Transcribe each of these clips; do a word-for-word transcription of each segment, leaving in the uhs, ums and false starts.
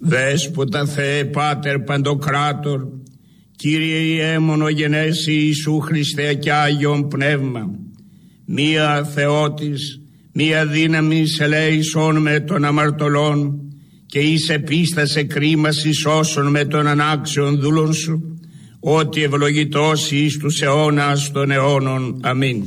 Δέσποτα Θεέ Πάτερ Παντοκράτορ, Κύριε Ιέμονο γενέσει Ιησού Χριστέ και Άγιον Πνεύμα, μία Θεότης, μία δύναμης ελέησον με των αμαρτωλών και εις επίστασε κρίμας εις όσων με των ανάξιων δούλων σου, ότι ευλογητός εις τους αιώνας των αιώνων. Αμήν.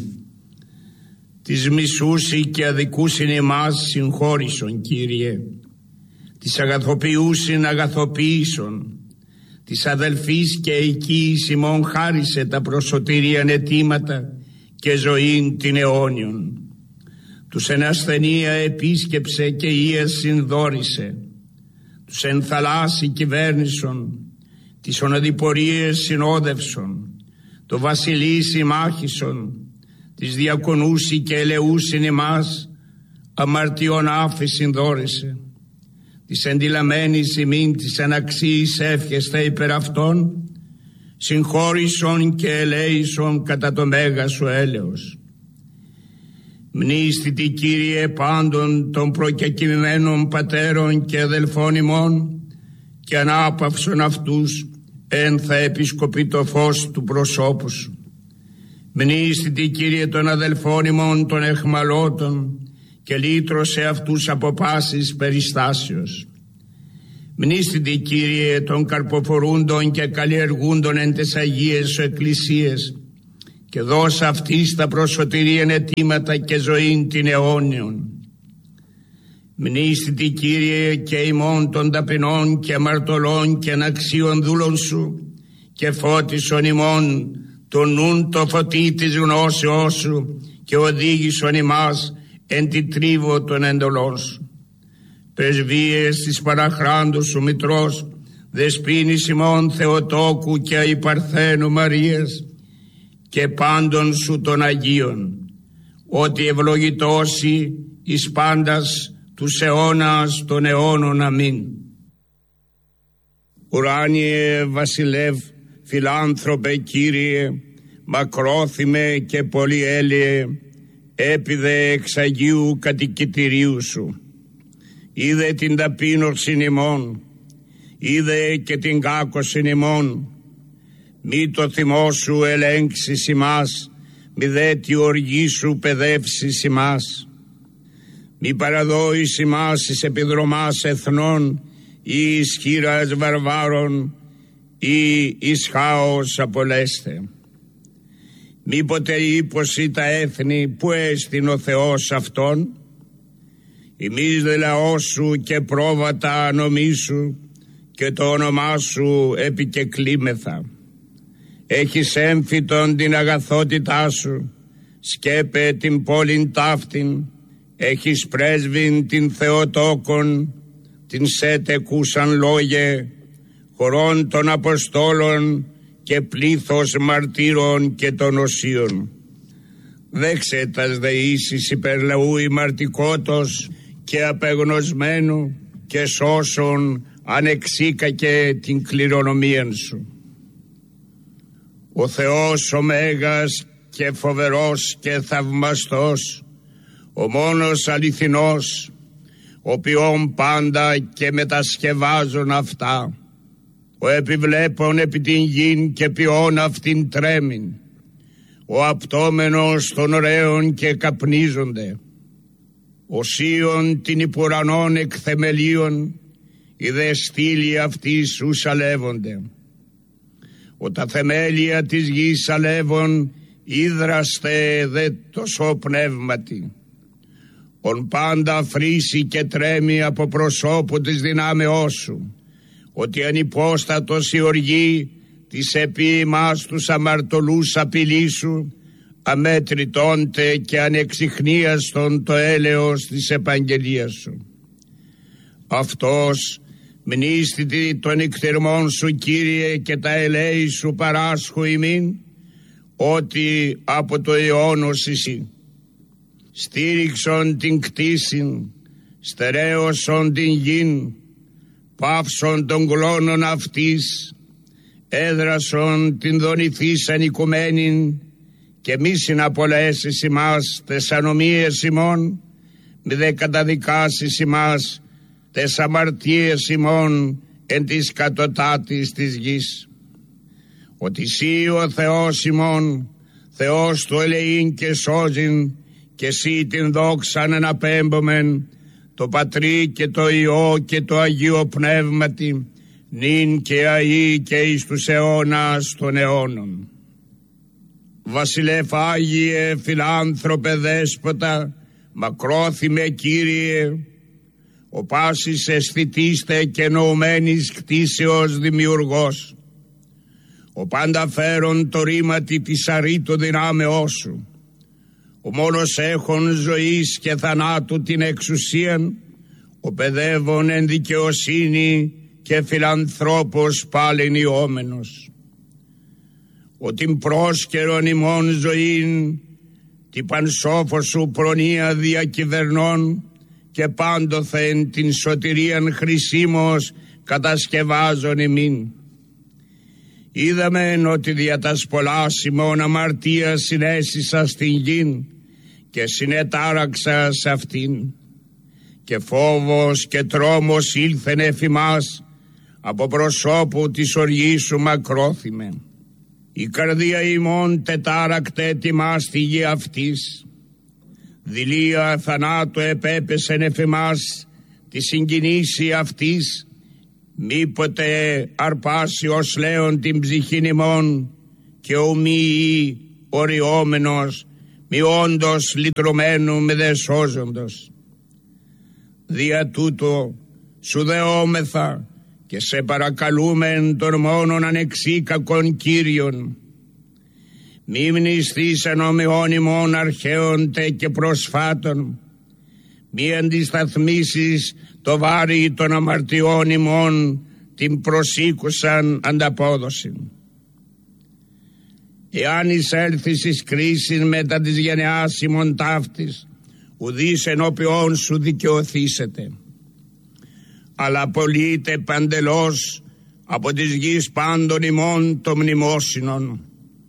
Τις μισούσι και αδικούσιν εμάς συγχώρησον, Κύριε, τις αγαθοποιούσιν αγαθοποίησον, της αδελφής και οικείς ημών χάρισε τα προσωτήριαν αιτήματα και ζωήν την αιώνιον. Τους εν ασθενεία επίσκεψε και ίας συνδόρισε, τους εν θαλάσσι κυβέρνησον, τις οναδιπορίες συνόδευσον, το βασιλεί συμμάχησον, τις διακονούσι και ελεούσιν εμάς, αμαρτιών άφη συνδόρισε, της εντυλαμένης ημίν της αναξίης εύχεσθε υπερ αυτών, συγχώρησον και ελέησον κατά το μέγα σου έλεος. Μνήστητη, Κύριε, πάντων των προκεκοιμημένων πατέρων και αδελφών ημών και ανάπαυσον αυτούς εν θα επισκοπεί το φως του προσώπου σου. Μνήστητη, Κύριε, των αδελφών ημών των εχμαλώτων και λύτρωσε αυτούς από πάσης περιστάσεως. Μνήστητη, Κύριε, των καρποφορούντων και καλλιεργούντων εν τες Αγίες σου εκκλησίες και δώσα αυτής τα προσωτηρίαν αιτήματα και ζωήν την αιώνιον. Μνήστητη, Κύριε, και ημών των ταπεινών και αμαρτωλών και αναξίων δούλων σου και φώτισον ημών το νουν το φωτί της γνώσεώς σου και οδήγησον ημάς εν τη τρίβο των εντολών σου. Πρεσβείες της παραχράντου σου μητρός, δεσποίνης ημών Θεοτόκου και αϊπαρθένου Μαρίας και πάντων σου των Αγίων, ότι ευλογητώσει εις πάντας τους αιώνας των αιώνων. Αμήν. Ουράνιε βασιλεύ, φιλάνθρωπε Κύριε, μακρόθυμε και πολυέλιε, έπιδε εξ Αγίου κατοικητηρίου σου. Είδε την ταπείνωσιν ημών, είδε και την κάκωσιν ημών. Μη το θυμό σου ελέγξεις ημάς, μη δε τη οργή σου παιδεύσεις ημάς. Μη παραδόεις ημάς εις επιδρομάς εθνών ή εις χείρας βαρβάρων ή εις χάος απολέστε. Μη ποτέ ύποση τα έθνη που έστειν ο Θεός αυτόν. Εμείς δε λαός σου και πρόβατα νομίσου και το όνομά σου επικεκλήμεθα. Έχεις έμφυτον την αγαθότητά σου, σκέπε την πόλην ταύτην, έχεις πρέσβην την Θεοτόκον, την σέτεκουσαν λόγε, χωρών των Αποστόλων και πλήθος μαρτύρων και των οσίων. Δέξε τας δεήσεις υπερ λαού ημαρτικότος και απεγνωσμένου και σώσον ανεξίκακε την κληρονομίαν σου. Ο Θεός ο Μέγας και φοβερός και θαυμαστός, ο μόνος αληθινός, ο ποιόν πάντα και μετασκευάζον αυτά, ο επιβλέπων επί την γην και ποιόν αυτήν τρέμην, ο απτόμενος των ωραίων και καπνίζονται, ο σίων την υπουρανών εκ θεμελίων, οι δε στήλοι αυτής ους αλεύονται. Ο τα θεμέλια της γης αλεύων, ίδραστε δε τόσο πνεύματι. Ον πάντα φρύσει και τρέμει από προσώπου της δυνάμεώς σου, ότι ανυπόστατος η οργή της επί ημάς τους αμαρτωλούς απειλή σου, αμέτρητόνται και ανεξιχνίαστον το έλεος της επαγγελίας σου. Αυτός μνήστητη των εκθερμών σου, Κύριε, και τα ελέη σου παράσχω ημίν, ότι από το αιώνος εσύ. Στήριξον την κτήσιν, στερέωσον την γην, πάυσον των κλώνων αυτής, έδρασον την δονηθήσαν οικουμένην και μη συναπολέσεις ημάς τες ανομίες ημών, μη δε καταδικάσεις ημάς τες αμαρτίες ημών εν της κατωτάτης της γης. Ότι σύ ο Θεός ημών, Θεός του ελεήν και σώζειν, και σύ την δόξαν αναπέμπομεν, το Πατρί και το Υιό και το Αγίο Πνεύματι, νυν και αΐ και εις τους αιώνας των αιώνων. Βασιλεύ Άγιε, φιλάνθρωπε Δέσποτα, μακρόθυμε Κύριε, ο πάσης αισθητήστε και νοουμένης κτίσεως δημιουργός, ο πάντα φέρον το ρήματι της αρήτου δυνάμεώς σου, ο μόνος έχων ζωής και θανάτου την εξουσίαν, ο παιδεύων εν δικαιοσύνη και φιλανθρώπος πάλιν ιόμενος. Ο την πρόσκαιρον ημών ζωήν, την πανσόφο σου προνοία διακυβερνών, και πάντοθεν την σωτηρίαν χρησίμως κατασκευάζον ημίν. Είδαμεν ότι δια τας πολλάς ημών αμαρτίας συνέσισα στην γην και συνετάραξα σ' αυτήν, και φόβος και τρόμος ήλθεν εφ' ημάς από προσώπου της οργής σου μακρόθυμε. Η καρδία ημών τετάρακτε τιμά στη γη αυτής, δηλία θανάτου επέπεσεν εφ' ημάς τη συγκινήση αυτής, μήποτε αρπάσει ως λέον την ψυχήν ημών, και ο μη οριόμενος μη όντως λυτρωμένου με δε σώζοντος. Δια τούτο σου δεόμεθα και σε παρακαλούμεν τον μόνον ανεξίκακον Κύριον, μη μνηστείς εν ομοιών ημών αρχαίων τε και προσφάτων, μη αντισταθμίσεις το βάρη των αμαρτιών ημών την προσήκουσαν ανταπόδοση. Εάν εισέλθεις εις κρίσιν μετά της γενεάς ημών ταύτης, ουδείς ενώπιόν σου δικαιωθήσετε, αλλά απολύτε παντελώς από της γης πάντων ημών το μνημόσυνον.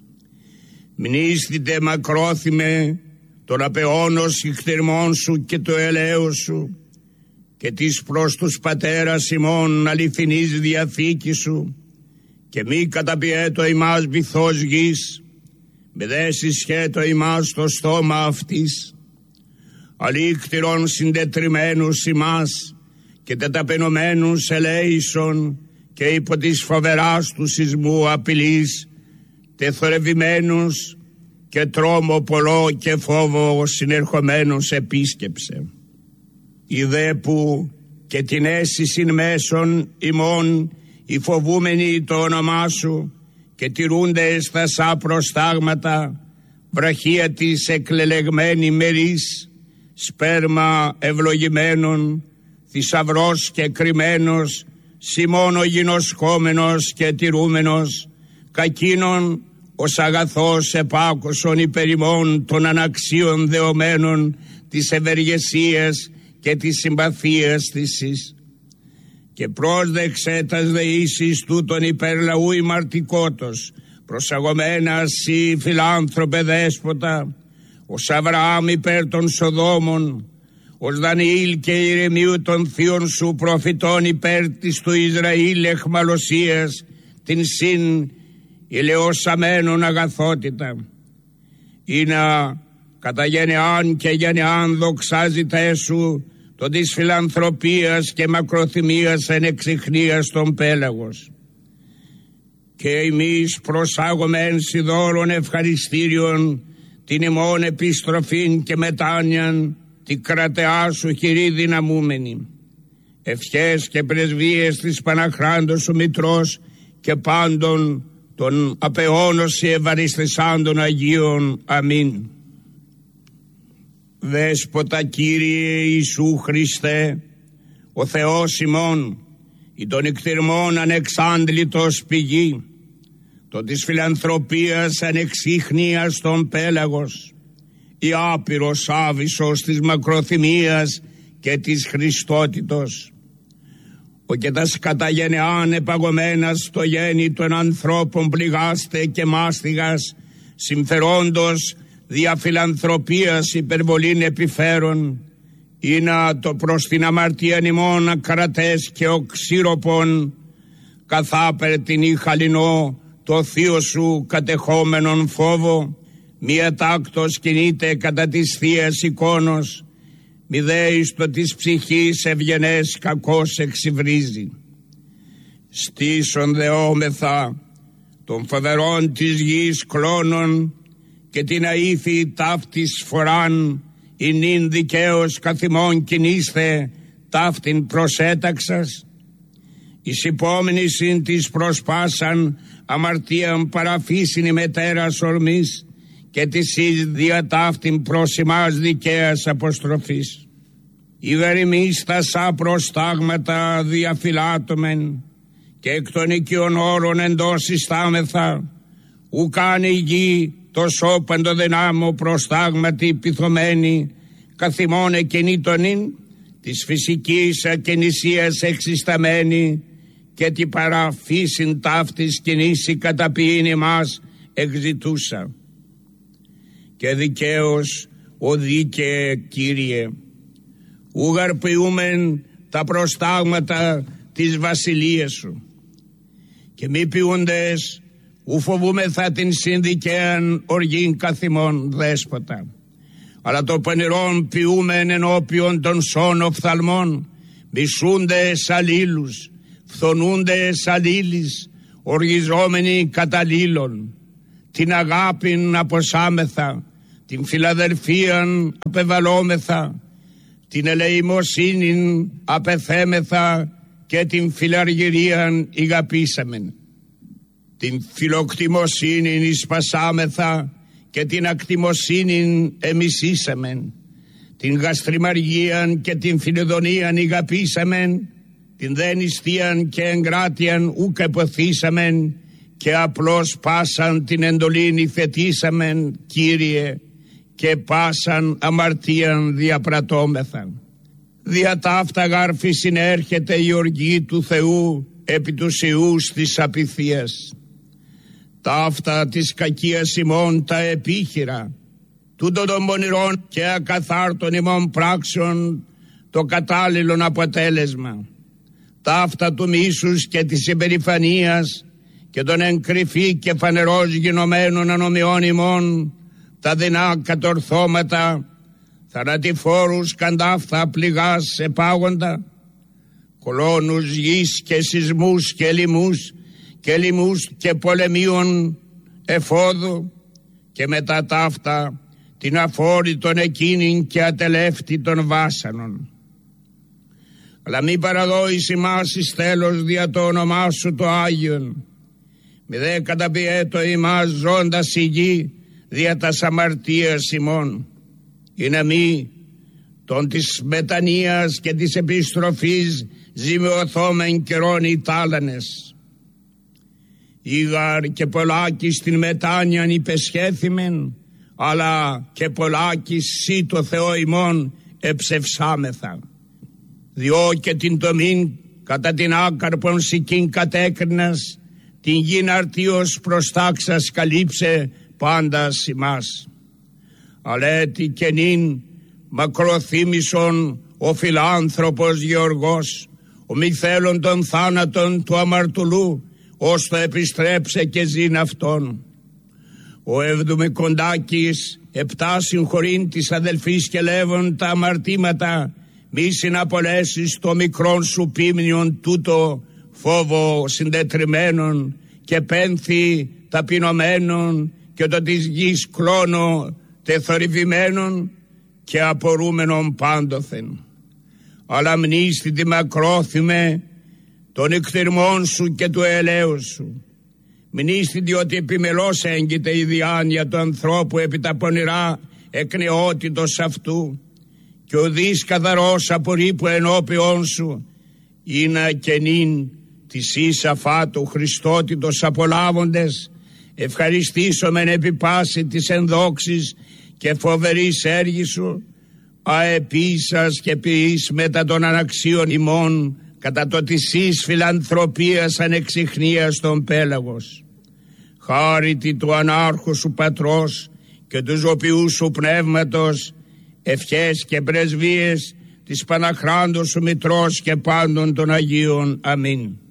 Μνήστητε μακρόθυμε τον απεώνος ηχθερμών σου και το ελέος σου, και της προς τους πατέρας ημών αληθινής διαθήκης σου, και μη καταπιέτω ημάς βυθός γης, με δε συσχέτω ημάς το στόμα αυτής, αλήκτηρον συντετριμένους ημάς και τεταπενωμένους ελέησον, και υπό της φοβεράς του σεισμού απειλής τεθορευημένους και τρόμο πολλό και φόβο συνερχομένους επίσκεψε. Ιδέ που και την αίσθησιν μέσων ημών οι φοβούμενοι το όνομά σου και τηρούνται στα σα προστάγματα, βραχία της εκλελεγμένη μερίς, σπέρμα ευλογημένων, θησαυρός και κρυμμένος, σημώνο γινοσχόμενος και τηρούμενος, κακίνων ως αγαθός επάκουσον υπερημών των αναξίων δεωμένων της ευεργεσίας και της συμπαθίας της, και πρόσδεξε τας δεήσεις τούτων υπερλαού ημαρτικότος, προσαγωμένα σοι φιλάνθρωπε Δέσποτα, ως Αβραάμ υπέρ των Σοδόμων, ως Δανιήλ και Ηρεμίου των θείων σου προφητών υπέρ της του Ισραήλ εχμαλωσίας, την συν ηλαιοσαμένων αγαθότητα, ή να κατά γενεάν και γενεάν δοξάζεται σου το της φιλανθρωπίας και μακροθυμίας εν εξιχνίας των πέλαγος. Και εμείς προσάγομεν σιδώρων ευχαριστήριον την ημών επιστροφήν και μετάνοιαν την κρατεά σου χειρή δυναμούμενη. Ευχές και πρεσβείες της Παναχράντος σου Μητρός και πάντων των απεώνωση ευαριστησάντων Αγίων. Αμήν. Δέσποτα Κύριε Ιησού Χριστέ, ο Θεός ημών, η των εκτιρμών ανεξάντλητος πηγή, το της φιλανθρωπίας ανεξίχνιας των πέλαγος, η άπειρος άβυσσος της μακροθυμίας και της Χριστότητος, ο και τας κατά γενεάν επαγωμένας στο γέννη των ανθρώπων πληγάστε και μάστιγας, συμφερόντος δια φιλανθρωπίας υπερβολήν επιφέρον, ή να το προς την αμαρτίαν ημών ακρατές και οξύροπον, καθάπερ την ή χαλινό το θείο σου κατεχόμενον φόβο, μία τάκτος κινείται κατά της θείας εικόνος, μη δέεις το της ψυχής ευγενές κακός εξυβρίζει. Στήσον δεόμεθα των φοβερών της γης κλώνων και την αήθη ταύτης φοράν, η νυν δικαίως καθημών κινήστε ταύτην προσέταξας. Εις υπόμνησιν της προσπάσαν αμαρτίαν παραφύσιν η μετέρας ορμής και της εις διαταύτην προς ημάς δικαίας αποστροφής. Ιγαριμείς τα σα προστάγματα διαφυλάτωμεν και εκ των οικειών όρων εντός συστάμεθα, ου κάνει η γη το σώπαντο δυνάμω προστάγματι πυθωμένη, καθημών εκενή τον ίν, της φυσικής ακενησίας εξισταμένη και την παραφύσιν ταύτης κινήσει καταποιήν ημάς εξητούσα. Και δικαίως ο δίκαιε Κύριε, ούγαρ ποιούμεν τα προστάγματα της βασιλείας σου και μη ποιούντες ου φοβούμεθα την συνδικαίαν οργήν καθημών δέσποτα, αλλά το πονηρόν ποιούμεν ενώπιον των σών οφθαλμών, μισούντες αλλήλους, φθονούντες αλλήλεις, οργιζόμενοι καταλήλων, την αγάπην αποσάμεθα, την φιλαδελφίαν απεβαλόμεθα, την ελεημοσύνην απεθέμεθα και την φιλαργυρίαν ηγαπήσαμεν. Την φιλοκτιμοσύνην εισπασάμεθα και την ακτιμοσύνην εμισήσαμεν. Την γαστριμαργίαν και την φιλιδονίαν ηγαπήσαμεν, την δε νηστείαν και εγκράτειαν ούκ εποθήσαμεν και απλώς πάσαν την εντολήν υθετήσαμεν, Κύριε, και πάσαν αμαρτίαν διαπρατώμεθα. Δια ταύτα γάρφη συνέρχεται η οργή του Θεού επί τους ιούς της απειθίας. Ταύτα της κακίας ημών τα επίχειρα, τούτο των πονηρών και ακαθάρτων ημών πράξεων το κατάλληλον αποτέλεσμα. Ταύτα του μίσους και της υπερηφανίας και των εν κρυφή και φανερός γινωμένων ανομιών ημών, τα δεινά κατορθώματα, θανατηφόρους καντάφθα πληγάς επάγοντα, κολώνους γης και σεισμούς και λοιμούς και λοιμούς και πολεμίων εφόδου, και μετά ταύτα την αφόρητον εκείνην και ατελεύτη των βάσανων. Αλλά μη παραδόεις ημάς εις τέλος δια το όνομά σου το Άγιον, μη δε καταπιέτω ημάς ζώντας η γη δια τας αμαρτίας ημών, ή να μη των της μετανοίας και της επιστροφής ζημιωθόμεν καιρών οι τάλανες. Ήγαρ και πολλάκι στην μετάνοιαν υπεσχέθημεν, αλλά και πολλάκι σύ το Θεό ημών εψευσάμεθα. Διό και την τομήν κατά την άκαρπον σικήν κατέκρινας, την γην αρτίος προστάξας καλύψε πάντας ημάς. Αλέτη και νυν μακροθύμησον ο φιλάνθρωπος Γεωργός, ο μη θέλων των θάνατων του αμαρτουλού, ως το επιστρέψε και ζήν αυτόν. Ο Ευδομικοντάκης επτά συγχωρήν της αδελφής και λέβων τα αμαρτήματα, μη συναπολέσεις το μικρόν σου πίμνιον τούτο φόβο συντετριμένων και πένθη ταπεινωμένων και το της γης κλόνο τεθορυβημένων και απορούμενων πάντοθεν. Αλλά μνήστη τη μακρόθυμε των εκτιρμών σου και του ελέους σου. Μνήστη διότι επιμελώς έγκυται η διάνοια του ανθρώπου επί τα πονηρά εκνεότητος αυτού, και ο δις καθαρός απορρίπου ενώπιον σου είναι και νυν της ίσα φάτου Χριστότητος απολάβοντες, ευχαριστήσομεν επί πάση της ενδόξης και φοβερής έργη σου, αεπίσας και ποιείς μετά των αναξίων ημών, κατά το της εις φιλανθρωπίας ανεξιχνίας των πέλαγος. Χάρητη του ανάρχου σου πατρός και του ζωπιού σου πνεύματος, ευχές και πρεσβείες της Παναχράντος σου Μητρός και πάντων των Αγίων. Αμήν.